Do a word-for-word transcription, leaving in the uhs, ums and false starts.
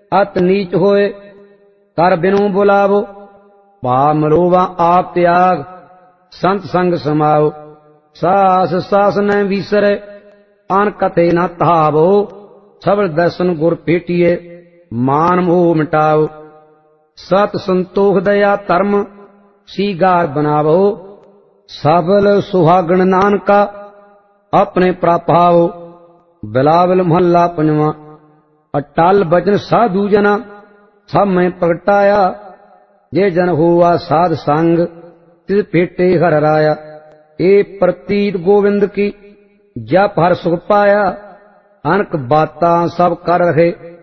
अत नीच होए कर बिनु बुलावो। भाव मरोवा आप त्याग संत संग समाओ। सास सास न विसरे आन कथे न धावो। सबल दर्शन गुर भेटिए मान मोह मिटाओ। सत संतोख दया धर्म सीगार बनावो। सबल सुहागण नानका अपने प्रापाओ। बिलावल महला पंजवा। अटल बचन साधु जना सब में प्रगटाया। जे जन हुआ साध संग तिस भेटे हर राया। ए प्रतीत गोविंद की जप हर सुख पाया। अनक बातां सब कर रहे